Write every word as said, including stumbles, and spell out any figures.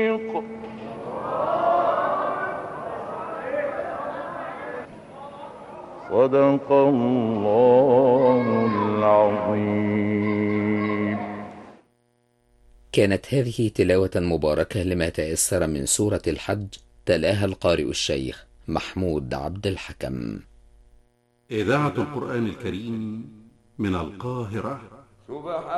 صدق الله العظيم. كانت هذه تلاوة مباركة لما تيسر من سورة الحج، تلاها القارئ الشيخ محمود عبد الحكم. إذاعة القرآن الكريم من القاهرة.